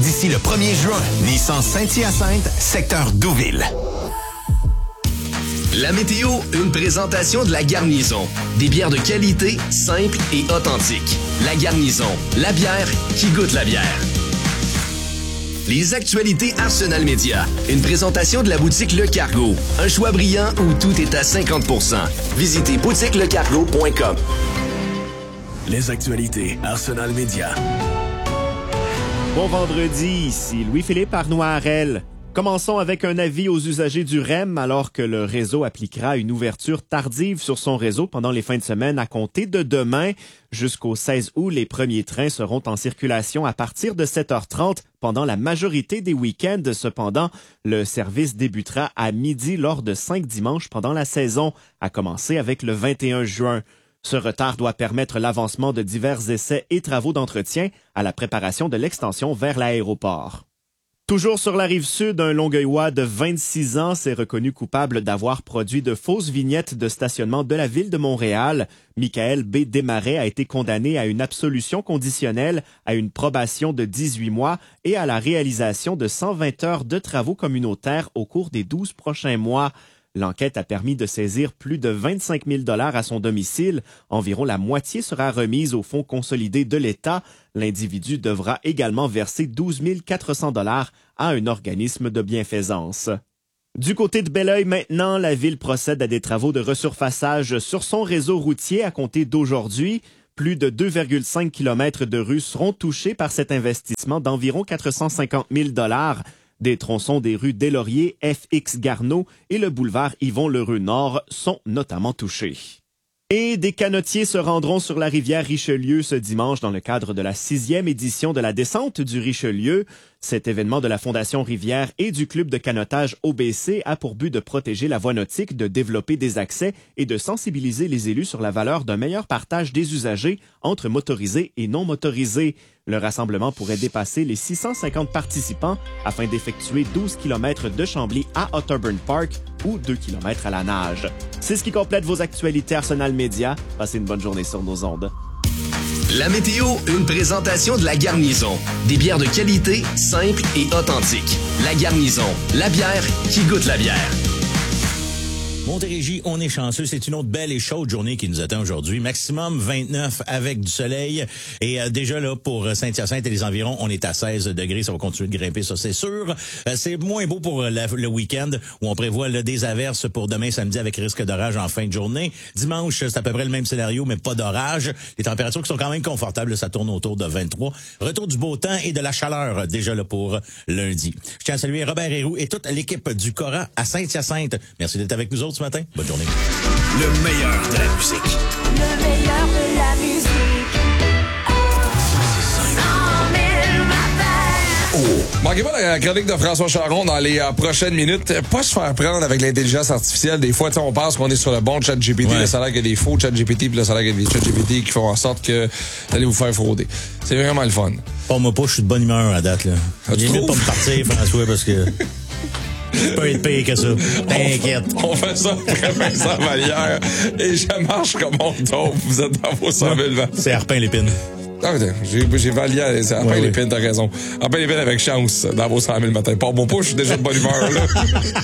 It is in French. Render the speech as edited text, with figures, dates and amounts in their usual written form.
d'ici le 1er juin. Nissan Saint-Hyacinthe, secteur Douville. La météo, une présentation de La Garnison. Des bières de qualité, simples et authentiques. La Garnison, la bière qui goûte la bière. Les actualités Arsenal Média. Une présentation de la boutique Le Cargo. Un choix brillant où tout est à 50%. Visitez boutiquelecargo.com. Les actualités Arsenal Média. Bon vendredi, ici Louis-Philippe Arnoirel. Commençons avec un avis aux usagers du REM alors que le réseau appliquera une ouverture tardive sur son réseau pendant les fins de semaine à compter de demain. Jusqu'au 16 août, les premiers trains seront en circulation à partir de 7h30 pendant la majorité des week-ends. Cependant, le service débutera à midi lors de 5 dimanches pendant la saison, à commencer avec le 21 juin. Ce retard doit permettre l'avancement de divers essais et travaux d'entretien à la préparation de l'extension vers l'aéroport. Toujours sur la Rive-Sud, un Longueuillois de 26 ans s'est reconnu coupable d'avoir produit de fausses vignettes de stationnement de la Ville de Montréal. Michael B. Desmarais a été condamné à une absolution conditionnelle, à une probation de 18 mois et à la réalisation de 120 heures de travaux communautaires au cours des 12 prochains mois. L'enquête a permis de saisir plus de 25 000 $ à son domicile. Environ la moitié sera remise au Fonds consolidé de l'État. L'individu devra également verser 12 400 $ à un organisme de bienfaisance. Du côté de Belleuil maintenant, la ville procède à des travaux de resurfaçage sur son réseau routier à compter d'aujourd'hui. Plus de 2,5 km de rues seront touchés par cet investissement d'environ 450 000 $. Des tronçons des rues Des-Lauriers, FX Garneau et le boulevard Yvon-Lheureux-Nord sont notamment touchés. Et des canotiers se rendront sur la rivière Richelieu ce dimanche dans le cadre de la 6e édition de la descente du Richelieu. Cet événement de la Fondation Rivière et du club de canotage OBC a pour but de protéger la voie nautique, de développer des accès et de sensibiliser les élus sur la valeur d'un meilleur partage des usagers entre motorisés et non motorisés. Le rassemblement pourrait dépasser les 650 participants afin d'effectuer 12 km de Chambly à Otterburn Park ou 2 km à la nage. C'est ce qui complète vos actualités Arsenal Média. Passez une bonne journée sur nos ondes. La météo, une présentation de La Garnison. Des bières de qualité, simples et authentiques. La Garnison, la bière qui goûte la bière. Montérégie, on est chanceux. C'est une autre belle et chaude journée qui nous attend aujourd'hui. Maximum 29 avec du soleil. Et déjà là, pour Saint-Hyacinthe et les environs, on est à 16 degrés. Ça va continuer de grimper, ça c'est sûr. C'est moins beau pour le week-end où on prévoit des averses pour demain samedi avec risque d'orage en fin de journée. Dimanche, c'est à peu près le même scénario, mais pas d'orage. Les températures qui sont quand même confortables, ça tourne autour de 23. Retour du beau temps et de la chaleur déjà là pour lundi. Je tiens à saluer Robert Héroux et toute l'équipe du Cora à Saint-Hyacinthe. Merci d'être avec nous autres ce matin. Bonne journée. Le meilleur de la musique. Le meilleur de la musique. Manquez pas la chronique de François Charon dans les prochaines minutes. Pas se faire prendre avec l'intelligence artificielle. Des fois, on pense qu'on est sur le bon ChatGPT. Ouais. Là, ça a l'air qu'il y a des faux ChatGPT, puis là, ça a l'air qu'il y a des ChatGPT qui font en sorte que vous allez vous faire frauder. C'est vraiment le fun. Pas moi pas, je suis de bonne humeur à date, là. J'ai mieux de pas me partir, François, parce que je peux être payé que ça. T'inquiète. On fait ça après Vincent Vallière. Et je marche comme on tombe. Vous êtes dans vos 100 000 vents. C'est Arpin Lépine. Ah, j'ai Vallière. C'est Arpin Lépine, t'as raison. Arpin Lépine avec chance dans vos 100 000 matin. Pas bon, je suis déjà de bonne humeur, là.